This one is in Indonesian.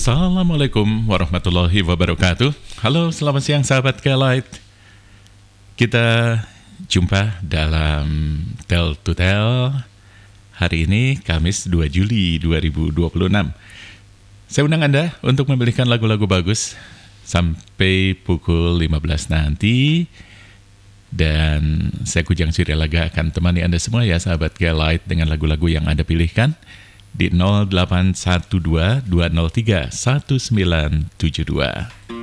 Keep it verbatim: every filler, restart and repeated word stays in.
Assalamualaikum warahmatullahi wabarakatuh. Halo, selamat siang sahabat K-Light. Kita jumpa dalam Tell to Tell hari ini, Kamis dua Juli dua ribu dua puluh enam. Saya undang Anda untuk memilihkan lagu-lagu bagus sampai pukul lima belas nanti. Dan saya Kujang Surya-Laga akan temani Anda semua ya sahabat K-Light dengan lagu-lagu yang Anda pilihkan di nol delapan satu dua dua nol tiga satu sembilan tujuh dua.